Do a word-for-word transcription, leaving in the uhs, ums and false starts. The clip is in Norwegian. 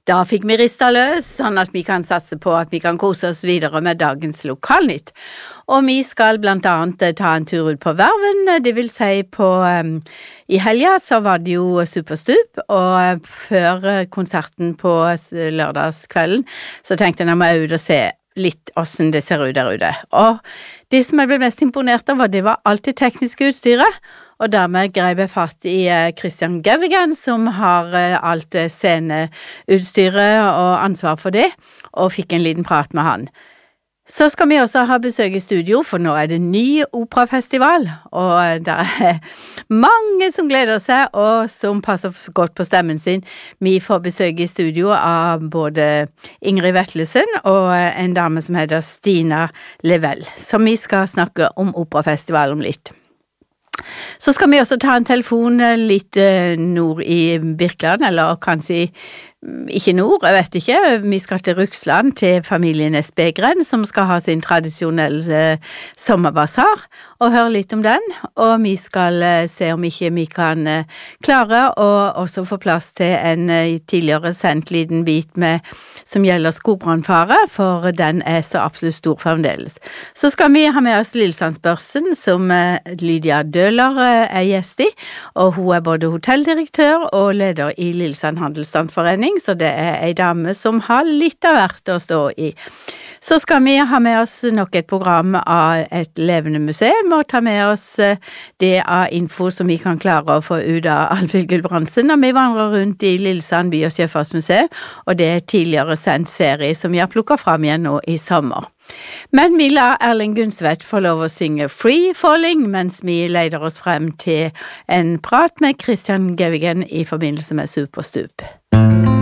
Da fikk vi rista løs, sånn at vi kan satse på at vi kan kose oss videre med dagens lokalnytt. Og vi skal blant annet ta en tur ut på Verven, det vil si på, um, i helga så var det jo Superstup, og før konserten på lørdagskvelden så tenkte jeg når vi er ute og se litt hvordan det ser ut der ute. Og det som jeg ble mest imponert av, var det var alt det tekniske utstyret, og dermed greip jeg fatt i Christian Gavigan, som har alt sceneutstyret og ansvar for det, og fikk en liten prat med han. Så skal vi også ha besøk i studio, for nå er det ny operafestival, og det er mange som gleder seg, og som passer godt på stemmen sin. Vi får besøk i studio av både Ingrid Vetlesen og en dame som heter Stina Levell, så vi skal snakke om operafestival om litt. Så skal vi også ta en telefon litt nord i Birkeland, eller kanskje ikke nord, jeg vet ikke. Vi skal til Ruksland, til familien Esbegren, som skal ha sin tradisjonelle sommerbasar, og høre litt om den. Og vi skal se om ikke vi kan klare å også få plass til en tidligere sendt liten bit med, som gjelder skogbrannfare, for den er så absolutt stor fremdeles. Så skal vi ha med oss Lillesandsbørsen, som Lydia Døler er gjest i, og hun er både hotelldirektør og leder i Lillesand Handelsstandforening, så det er en dame som har litt av hvert å stå i. Så skal vi ha med oss nok et program av et levende museum, og ta med oss det av info som vi kan klare å få ut av Alfhild Gulbrandsen, når vi vandrer rundt i Lillesand by- og sjøfartsmuseum, og det er tidligere sendt serie som vi har plukket fram igjen nå i sommer. Men vi lar Erling Gunsvedt få lov å synge Free Falling, mens vi leder oss frem til en prat med Christian Gavigan i forbindelse med Superstup.